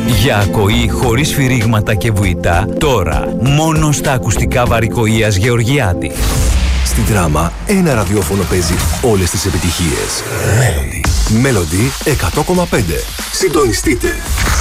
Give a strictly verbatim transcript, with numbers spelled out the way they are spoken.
Για ακοή χωρίς σφυρίγματα και βουητά, τώρα μόνο στα ακουστικά Βαρικοΐας Γεωργιάδη. Στην Δράμα, ένα ραδιόφωνο παίζει όλες τις επιτυχίες. Melody. Melody εκατό κόμμα πέντε. Συντονιστείτε.